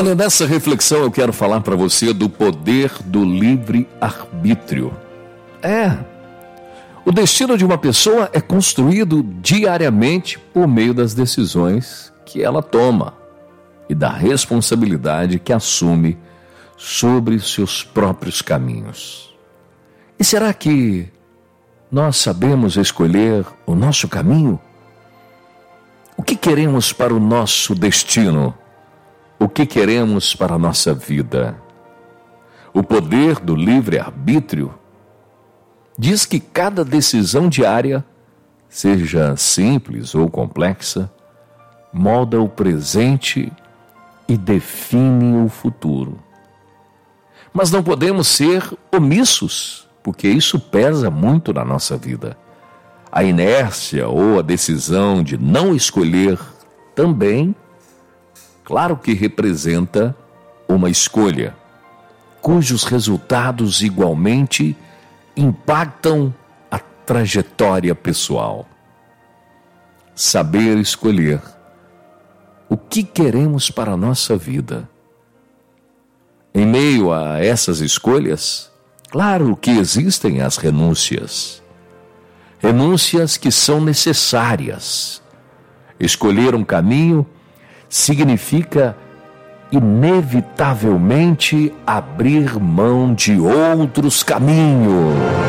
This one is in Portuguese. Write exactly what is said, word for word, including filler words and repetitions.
Olha, nessa reflexão eu quero falar para você do poder do livre-arbítrio. É, o destino de uma pessoa é construído diariamente por meio das decisões que ela toma e da responsabilidade que assume sobre seus próprios caminhos. E será que nós sabemos escolher o nosso caminho? O que queremos para o nosso destino? O que queremos para a nossa vida? O poder do livre-arbítrio diz que cada decisão diária, seja simples ou complexa, molda o presente e define o futuro. Mas não podemos ser omissos, porque isso pesa muito na nossa vida. A inércia ou a decisão de não escolher também, claro que representa uma escolha, cujos resultados igualmente impactam a trajetória pessoal. Saber escolher o que queremos para a nossa vida. Em meio a essas escolhas, claro que existem as renúncias. Renúncias que são necessárias. Escolher um caminho significa inevitavelmente abrir mão de outros caminhos.